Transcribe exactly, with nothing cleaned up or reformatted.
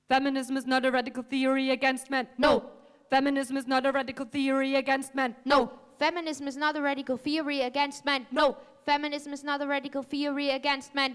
Feminism is not a radical theory against men. No. Feminism is not a radical theory against men. No. Feminism is not a radical theory against men. No. Feminism is not a radical theory against men.